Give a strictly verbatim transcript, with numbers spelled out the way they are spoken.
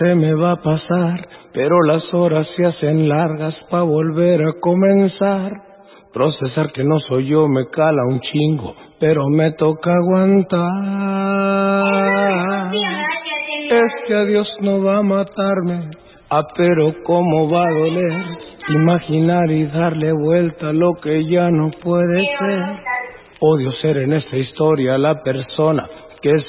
Se me va a pasar, pero las horas se hacen largas pa' volver a comenzar. Procesar que no soy yo me cala un chingo, pero me toca aguantar. Es que a Dios no va a matarme, ah, pero cómo va a doler imaginar y darle vuelta a lo que ya no puede ser. Odio ser en esta historia la persona que